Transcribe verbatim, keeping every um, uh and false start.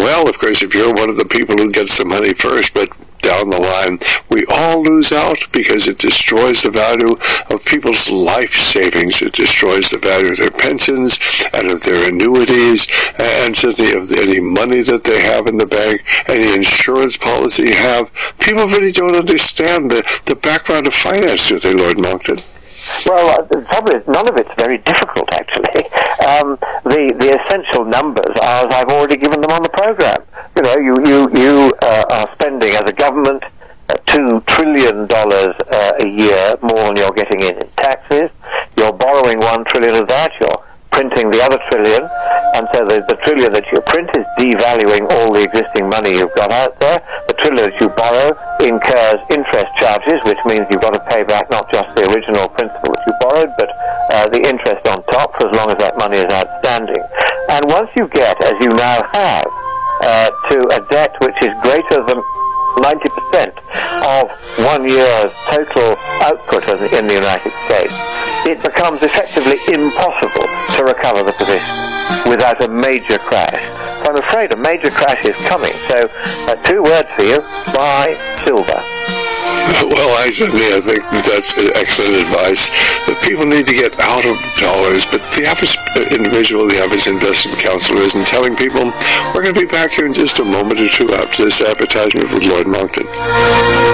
well, of course, if you're one of the people who gets the money first, but down the line, we all lose out because it destroys the value of people's life savings. It destroys the value of their pensions and of their annuities and certainly of any money that they have in the bank, any insurance policy you have. People really don't understand the, the background of finance, do they, Lord Monckton? Well, uh, the trouble is, none of it's very difficult, actually. Um, the the essential numbers are as I've already given them on the program. You know, you you you uh, are spending as a government uh, two trillion dollars uh, a year more than you're getting in, in taxes. You're borrowing one trillion of that. You're printing the other trillion, and so the, the trillion that you print is devaluing all the existing money you've got out there. The trillion that you borrow incurs interest charges, which means you've got to pay back not just the original principal that you borrowed, but uh, the interest on top for as long as that money is outstanding. And once you get, as you now have, uh, to a debt which is greater than ninety percent of one year's total output in the United States, it becomes effectively impossible to recover the position without a major crash. So I'm afraid a major crash is coming. So uh, two words for you: buy silver. Well, I certainly I think that's excellent advice. But people need to get out of dollars, but the average individual, the average investment counselor isn't telling people. We're going to be back here in just a moment or two after this advertisement with Lord Monckton.